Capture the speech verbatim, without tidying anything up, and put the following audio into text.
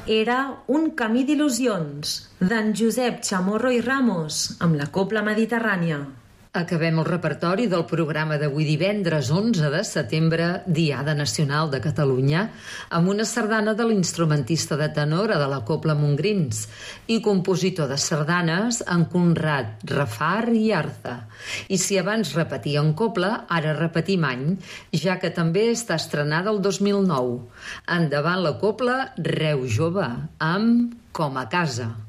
era Un camí d'il·lusions, d'en Josep Chamorro i Ramos, amb la Cobla Mediterrània. Acabem el repertori del programa d'avui divendres onze de setembre, Diada Nacional de Catalunya, amb una sardana de l'instrumentista de tenora de la Cobla Montgrins i compositor de sardanes en Conrad Rafar i Arza. I si abans repetia en cobla, ara repetim any, ja que també està estrenada el dos mil nou. Endavant la Cobla Reu Jove, amb Com a casa.